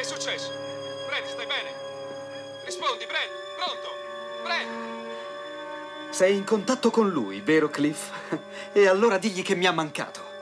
è successo? Brent, stai bene? Rispondi, Brent! Pronto? Brent! Sei in contatto con lui, vero Cliff? E allora digli che mi ha mancato.